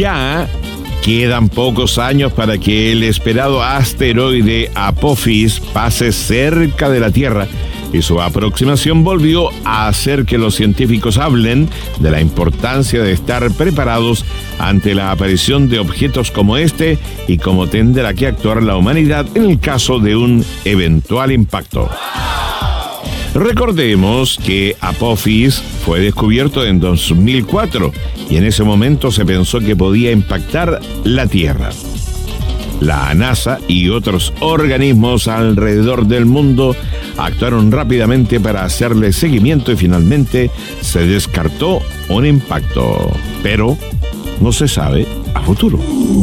ya quedan pocos años para que el esperado asteroide Apophis pase cerca de la Tierra, y su aproximación volvió a hacer que los científicos hablen de la importancia de estar preparados ante la aparición de objetos como este y cómo tendrá que actuar la humanidad en el caso de un eventual impacto. Recordemos que Apophis fue descubierto en 2004 y en ese momento se pensó que podía impactar la Tierra. La NASA y otros organismos alrededor del mundo actuaron rápidamente para hacerle seguimiento y finalmente se descartó un impacto, pero no se sabe a futuro.